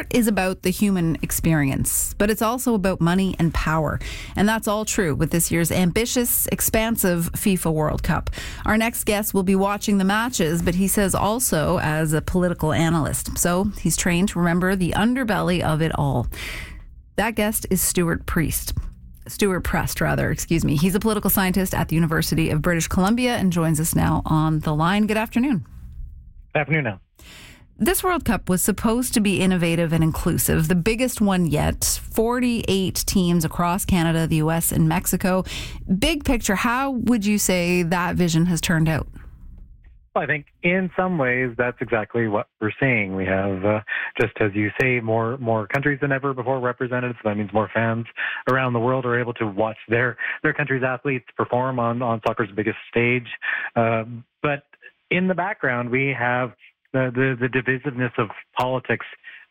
Sport is about the human experience, but it's also about money and power. And that's all true with this year's ambitious, expansive FIFA World Cup. Our next guest will be watching the matches, but he says also as a political analyst. So he's trained to remember the underbelly of it all. That guest is Stuart Prest. He's a political scientist at the University of British Columbia and joins us now on the line. Good afternoon. Good afternoon now. This World Cup was supposed to be innovative and inclusive, the biggest one yet. 48 teams across Canada, the US, and Mexico. Big picture, how would you say that vision has turned out? Well, I think in some ways that's exactly what we're seeing. We have, just as you say, more countries than ever before represented. So that means more fans around the world are able to watch their country's athletes perform on soccer's biggest stage. But in the background, we have the divisiveness of politics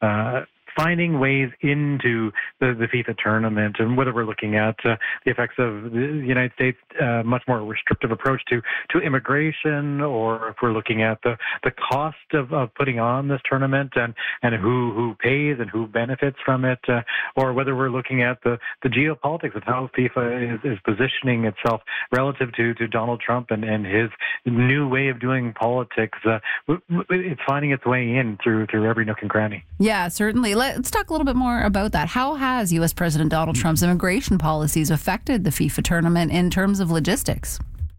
finding ways into the FIFA tournament, and whether we're looking at the effects of the United States' much more restrictive approach to immigration, or if we're looking at the cost of putting on this tournament and who pays and who benefits from it, or whether we're looking at the geopolitics of how FIFA is positioning itself relative to Donald Trump and his new way of doing politics. It's finding its way in through every nook and cranny. Yeah, certainly. Let's talk a little bit more about that. How has U.S. President Donald Trump's immigration policies affected the FIFA tournament in terms of logistics?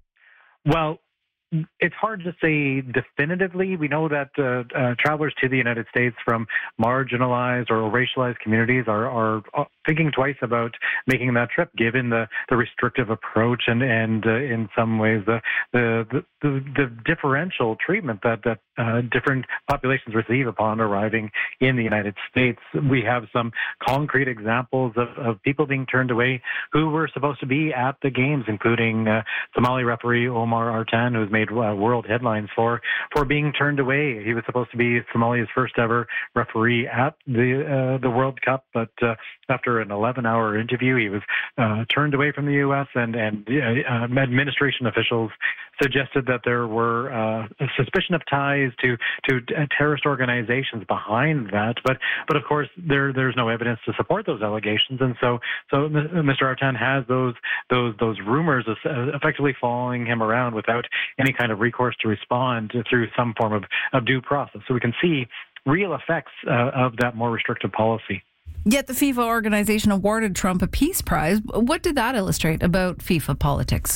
Well, it's hard to say definitively. We know that travelers to the United States from marginalized or racialized communities are thinking twice about making that trip, given the restrictive approach and in some ways the differential treatment that different populations receive upon arriving in the United States. We have some concrete examples of people being turned away who were supposed to be at the games, including Somali referee Omar Artan, who's made world headlines for being turned away. He was supposed to be Somalia's first ever referee at the World Cup, but after an 11-hour interview, he was turned away from the U.S. and administration officials suggested that there were a suspicion of ties to terrorist organizations behind that, but of course there's no evidence to support those allegations, and so Mr. Artan has those rumors effectively following him around without any kind of recourse to respond through some form of due process. So we can see real effects of that more restrictive policy. Yet the FIFA organization awarded Trump a peace prize. What did that illustrate about FIFA politics?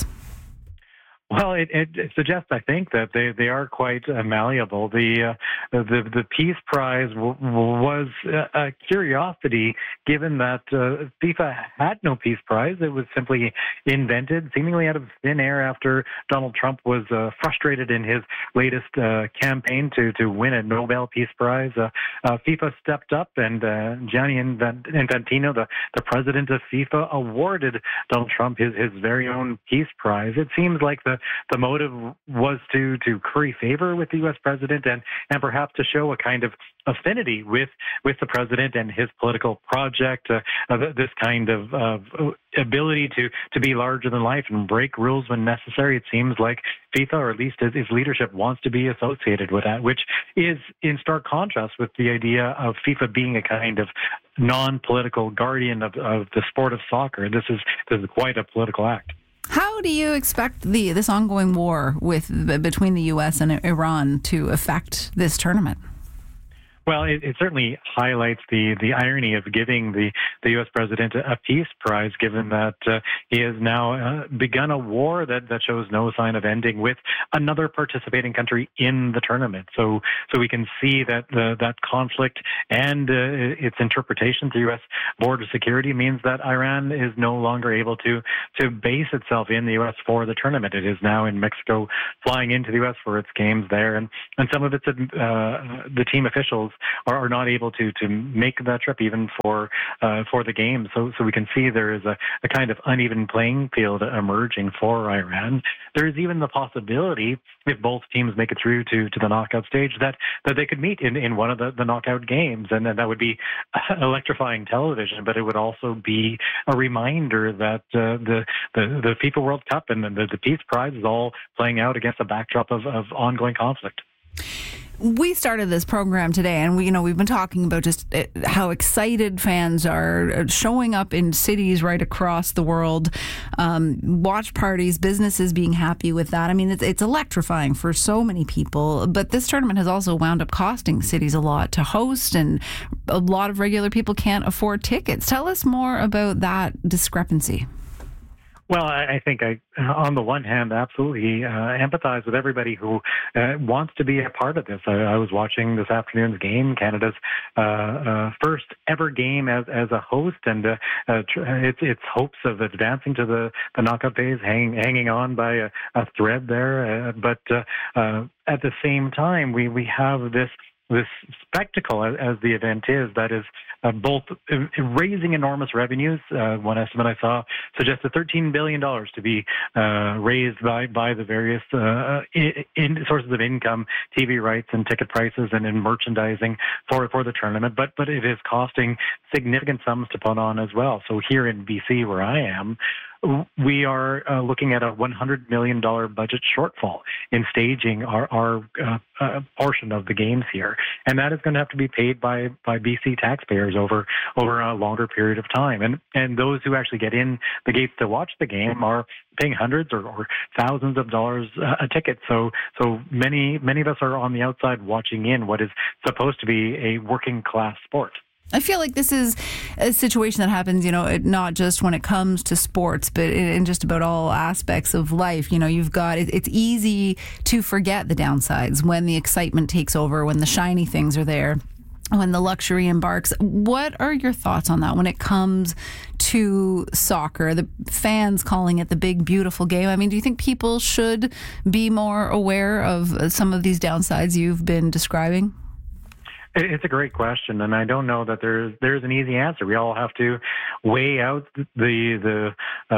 Well, it suggests, I think, that they are quite malleable. The Peace Prize was a curiosity, given that FIFA had no Peace Prize. It was simply invented, seemingly out of thin air, after Donald Trump was frustrated in his latest campaign to win a Nobel Peace Prize. FIFA stepped up, and Gianni Infantino, the president of FIFA, awarded Donald Trump his very own Peace Prize. It seems like the motive was to curry favor with the U.S. president and perhaps to show a kind of affinity with the president and his political project, this kind of ability to be larger than life and break rules when necessary. It seems like FIFA, or at least his leadership, wants to be associated with that, which is in stark contrast with the idea of FIFA being a kind of non-political guardian of the sport of soccer. This is quite a political act. How do you expect this ongoing war between the U.S. and Iran to affect this tournament? Well, it certainly highlights the irony of giving the U.S. president a peace prize, given that he has now begun a war that shows no sign of ending with another participating country in the tournament. So we can see that that conflict and its interpretation to U.S. border security means that Iran is no longer able to base itself in the U.S. for the tournament. It is now in Mexico, flying into the U.S. for its games there, and some of its the team officials are not able to make that trip even for the games. So we can see there is a kind of uneven playing field emerging for Iran. There is even the possibility, if both teams make it through to the knockout stage, that they could meet in one of the knockout games, and that would be electrifying television. But it would also be a reminder that the FIFA World Cup and the Peace Prize is all playing out against a backdrop of ongoing conflict. We started this program today, and we've been talking about just how excited fans are showing up in cities right across the world, watch parties, businesses being happy with that. I mean, it's electrifying for so many people, but this tournament has also wound up costing cities a lot to host, and a lot of regular people can't afford tickets. Tell us more about that discrepancy. Well, I think on the one hand, absolutely empathize with everybody who wants to be a part of this. I was watching this afternoon's game, Canada's first ever game as a host, and its hopes of advancing to the knockout phase hanging on by a thread there. But at the same time, we have this spectacle as the event is, that is both raising enormous revenues. One estimate I saw suggested $13 billion to be raised by the various sources of income, TV rights and ticket prices and in merchandising for the tournament. But it is costing significant sums to put on as well. So here in BC, where I am, we are looking at a $100 million budget shortfall in staging our portion of the games here. And that is going to have to be paid by BC taxpayers over a longer period of time. And those who actually get in the gates to watch the game are paying hundreds or thousands of dollars a ticket. So many of us are on the outside watching in what is supposed to be a working class sport. I feel like this is a situation that happens, not just when it comes to sports, but in just about all aspects of life. You've got, it's easy to forget the downsides when the excitement takes over, when the shiny things are there, when the luxury embarks. What are your thoughts on that when it comes to soccer, the fans calling it the big, beautiful game? I mean, do you think people should be more aware of some of these downsides you've been describing? It's a great question, and I don't know that there's an easy answer. We all have to weigh out the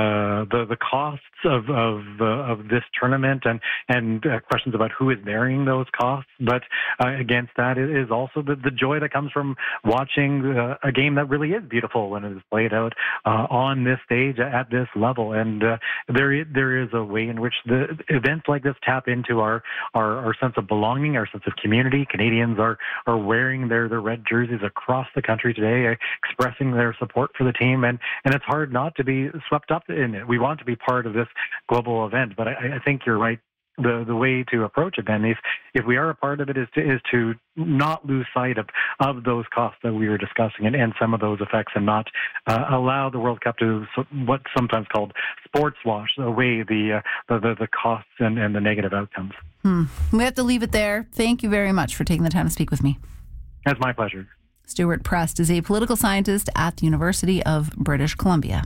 costs of this tournament and questions about who is bearing those costs. But against that is also the joy that comes from watching a game that really is beautiful when it is played out on this stage at this level. And there is a way in which the events like this tap into our sense of belonging, our sense of community. Canadians are wearing their red jerseys across the country today, expressing their support for the team, and it's hard not to be swept up in it. We want to be part of this global event, but I think you're right. The way to approach it then is, if we are a part of it, is to not lose sight of those costs that we were discussing and some of those effects, and not allow the World Cup to what's sometimes called sports wash away the costs and the negative outcomes. We have to leave it there. Thank you very much for taking the time to speak with me. That's my pleasure. Stuart Prest is a political scientist at the University of British Columbia.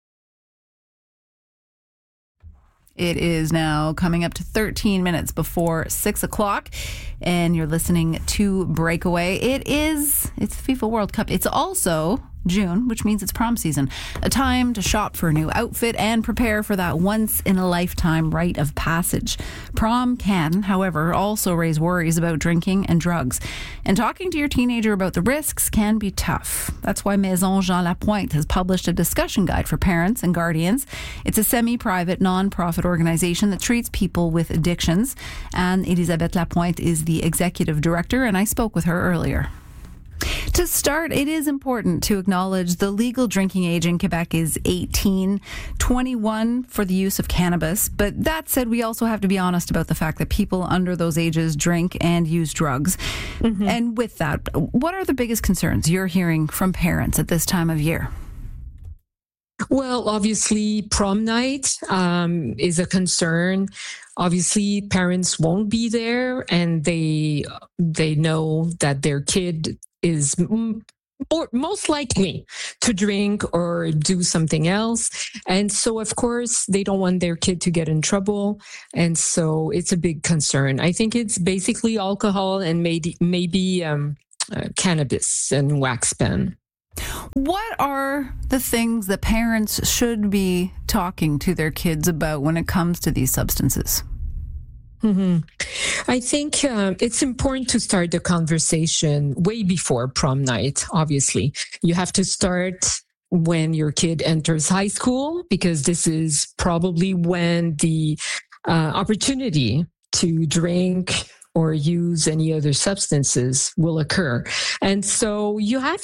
It is now coming up to 13 minutes before 6 o'clock, and you're listening to Breakaway. It's the FIFA World Cup. It's also June, which means it's prom season, a time to shop for a new outfit and prepare for that once-in-a-lifetime rite of passage. Prom can, however, also raise worries about drinking and drugs. And talking to your teenager about the risks can be tough. That's why Maison Jean Lapointe has published a discussion guide for parents and guardians. It's a semi-private, non-profit organization that treats people with addictions. And Elisabeth Lapointe is the executive director, and I spoke with her earlier. To start, it is important to acknowledge the legal drinking age in Quebec is 18, 21 for the use of cannabis. But that said, we also have to be honest about the fact that people under those ages drink and use drugs. Mm-hmm. And with that, what are the biggest concerns you're hearing from parents at this time of year? Well, obviously, prom night is a concern. Obviously, parents won't be there, and they know that their kid is most likely to drink or do something else. And so, of course, they don't want their kid to get in trouble. And so it's a big concern. I think it's basically alcohol and maybe cannabis and wax pen. What are the things that parents should be talking to their kids about when it comes to these substances? Mm-hmm. I think it's important to start the conversation way before prom night, obviously. You have to start when your kid enters high school, because this is probably when the opportunity to drink or use any other substances will occur. And so you have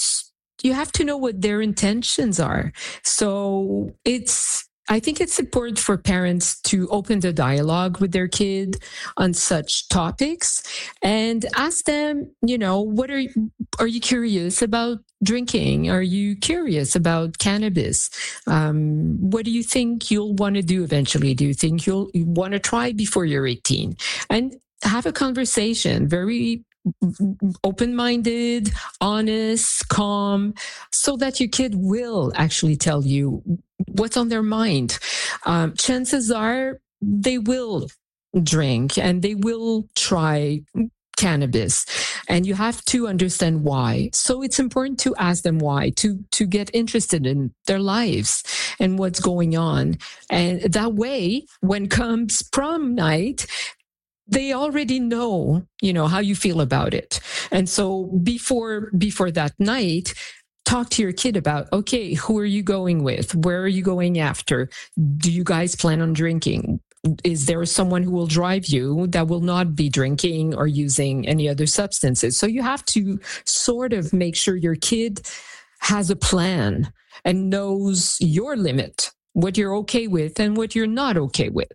to know what their intentions are. So I think it's important for parents to open the dialogue with their kid on such topics and ask them, what are you curious about drinking? Are you curious about cannabis? What do you think you'll want to do eventually? Do you think you want to try before you're 18? And have a conversation, very open-minded, honest, calm, so that your kid will actually tell you what's on their mind. Chances are they will drink and they will try cannabis, and you have to understand why. So it's important to ask them why, to get interested in their lives and what's going on. And that way, when comes prom night, they already know, how you feel about it. And so before that night, talk to your kid about, okay, who are you going with? Where are you going after? Do you guys plan on drinking? Is there someone who will drive you that will not be drinking or using any other substances? So you have to sort of make sure your kid has a plan and knows your limit, what you're okay with and what you're not okay with.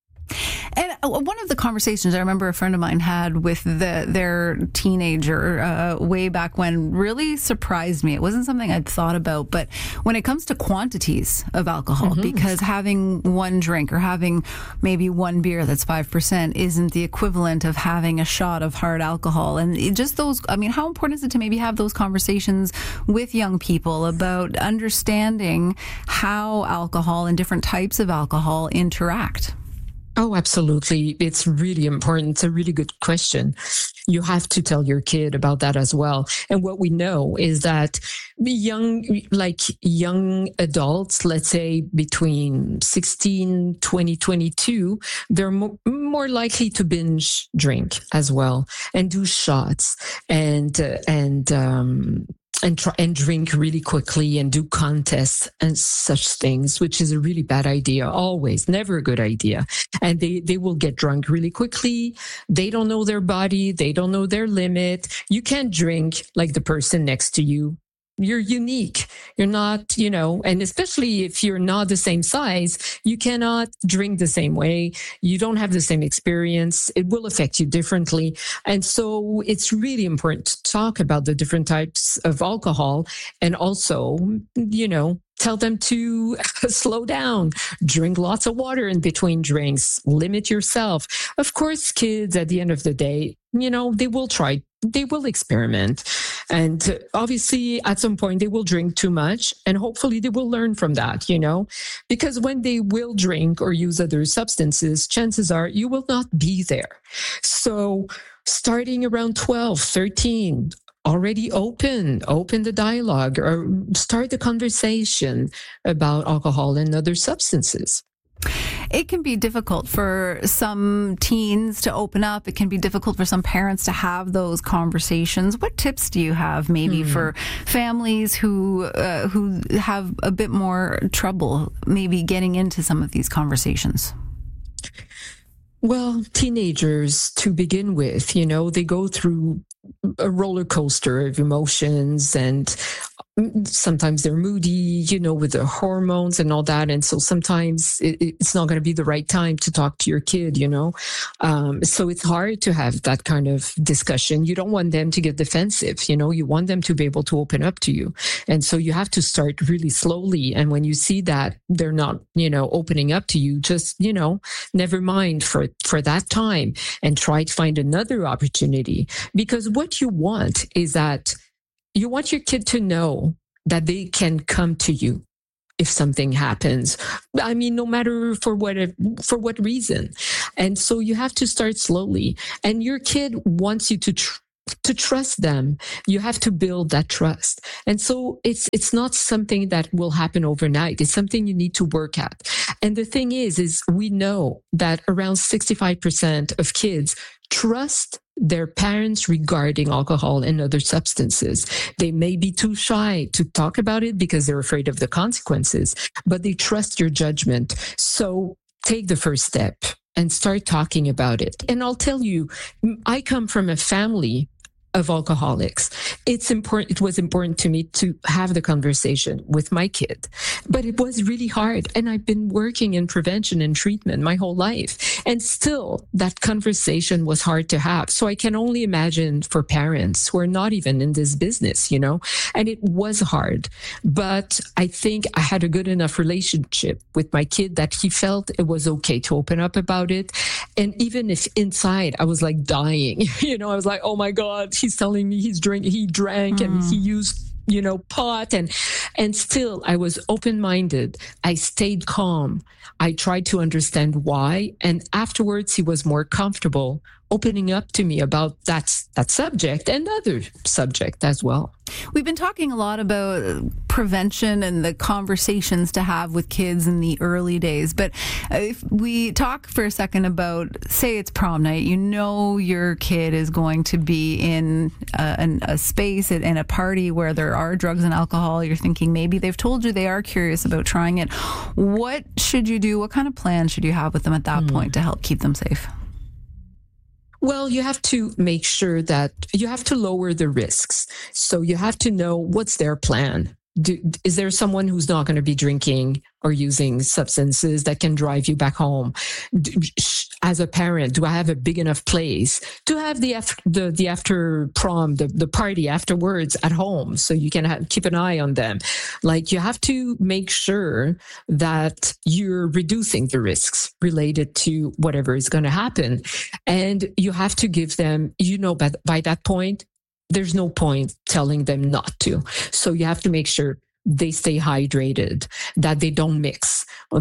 And one of the conversations I remember a friend of mine had with their teenager way back when really surprised me. It wasn't something I'd thought about, but when it comes to quantities of alcohol, because having one drink or having maybe one beer that's 5% isn't the equivalent of having a shot of hard alcohol. And just those, how important is it to maybe have those conversations with young people about understanding how alcohol and different types of alcohol interact? Oh, absolutely. It's really important. It's a really good question. You have to tell your kid about that as well. And what we know is that young adults, let's say between 16, 20, 22, they're more likely to binge drink as well and do shots and drink really quickly and do contests and such things, which is a really bad idea. Always, never a good idea. And they will get drunk really quickly. They don't know their body. They don't know their limit. You can't drink like the person next to you. You're unique. You're not, and especially if you're not the same size, you cannot drink the same way. You don't have the same experience. It will affect you differently. And so it's really important to talk about the different types of alcohol and also, tell them to slow down, drink lots of water in between drinks, limit yourself. Of course, kids at the end of the day, they will try, they will experiment. And obviously at some point they will drink too much and hopefully they will learn from that, because when they will drink or use other substances, chances are you will not be there. So starting around 12, 13, already open the dialogue or start the conversation about alcohol and other substances. It can be difficult for some teens to open up. It can be difficult for some parents to have those conversations. What tips do you have maybe for families who have a bit more trouble maybe getting into some of these conversations? Well, teenagers to begin with, they go through a roller coaster of emotions and sometimes they're moody, with the hormones and all that. And so sometimes it's not going to be the right time to talk to your kid, So it's hard to have that kind of discussion. You don't want them to get defensive, you want them to be able to open up to you. And so you have to start really slowly. And when you see that they're not, opening up to you, just, never mind for that time and try to find another opportunity. Because what you want is that you want your kid to know that they can come to you if something happens. No matter for what reason. And so you have to start slowly. And your kid wants you to trust them. You have to build that trust. And so it's not something that will happen overnight. It's something you need to work at. And the thing is we know that around 65% of kids trust their parents regarding alcohol and other substances. They may be too shy to talk about it because they're afraid of the consequences, but they trust your judgment. So take the first step. and start talking about it. And I'll tell you, I come from a family of alcoholics. It was important to me to have the conversation with my kid, but it was really hard. And I've been working in prevention and treatment my whole life. And still that conversation was hard to have. So I can only imagine for parents who are not even in this business, and it was hard, but I think I had a good enough relationship with my kid that he felt it was okay to open up about it. And even if inside I was like dying, I was like, oh my God, he's telling me he drank and he used, pot and still I was open-minded. I stayed calm. I tried to understand why. And afterwards he was more comfortable opening up to me about that subject and other subject as well. We've been talking a lot about prevention and the conversations to have with kids in the early days. But if we talk for a second about, say it's prom night, your kid is going to be in a space in a party where there are drugs and alcohol. You're thinking maybe they've told you they are curious about trying it. What should you do? What kind of plan should you have with them at that point to help keep them safe? Well, you have to make sure that you have to lower the risks. So you have to know what's their plan. Is there someone who's not going to be drinking or using substances that can drive you back home? As a parent, do I have a big enough place to have the after prom, the party afterwards at home, so you can keep an eye on them? Like, you have to make sure that you're reducing the risks related to whatever is going to happen, and you have to give them, by that point, there's no point telling them not to. So you have to make sure they stay hydrated, that they don't mix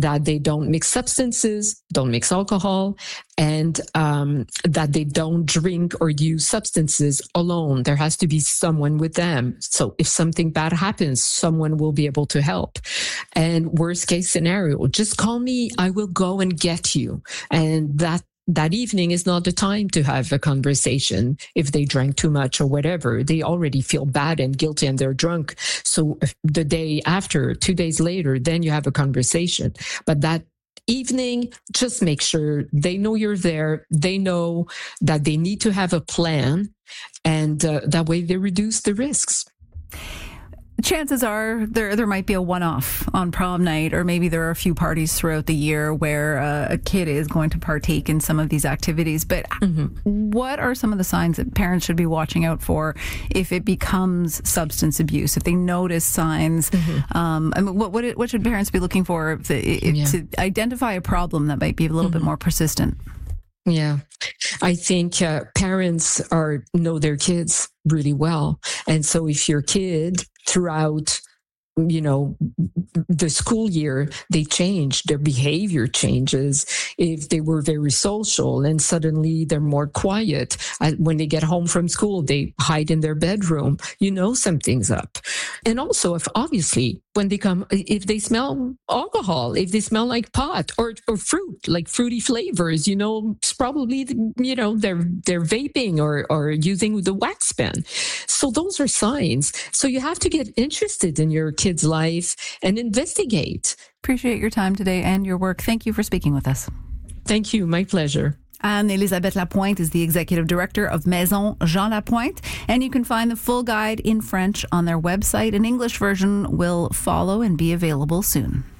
substances, don't mix alcohol, and that they don't drink or use substances alone. There has to be someone with them. So if something bad happens, someone will be able to help. And worst case scenario, just call me, I will go and get you. And that evening is not the time to have a conversation. If they drank too much or whatever, they already feel bad and guilty and they're drunk. So the day after, 2 days later, then you have a conversation. But that evening, just make sure they know you're there. They know that they need to have a plan, and that way they reduce the risks. Chances are there might be a one-off on prom night, or maybe there are a few parties throughout the year where a kid is going to partake in some of these activities. But what are some of the signs that parents should be watching out for if it becomes substance abuse? If they notice signs, what should parents be looking for to identify a problem that might be a little bit more persistent? Yeah, I think parents know their kids really well. And so if your kid throughout the school year, they change, their behavior changes. If they were very social and suddenly they're more quiet, when they get home from school, they hide in their bedroom, something's up. And also, if they smell alcohol, if they smell like pot or fruit, like fruity flavors, it's probably, they're vaping or using the wax pen. So those are signs. So you have to get interested in your kid's life and investigate. Appreciate your time today and your work. Thank you for speaking with us. Thank you. My pleasure. Anne-Elisabeth Lapointe is the executive director of Maison Jean Lapointe, and you can find the full guide in French on their website. An English version will follow and be available soon.